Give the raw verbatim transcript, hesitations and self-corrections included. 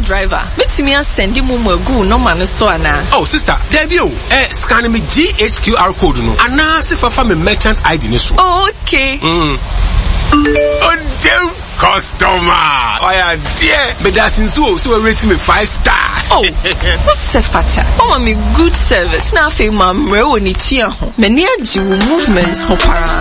driver. Betimi send you mumu egu no man so ana. Oh sister, there be eh scan me G H Q R code no. Ana se fa me merchant I D ne so. Oh, okay. Mm. Oh damn customer. Oh yeah, dear. But that's in so so rate me five star. Oh, what's the fata? Oh, me good service. Na fe ma mre woni tua ho. Many aji movements ho para.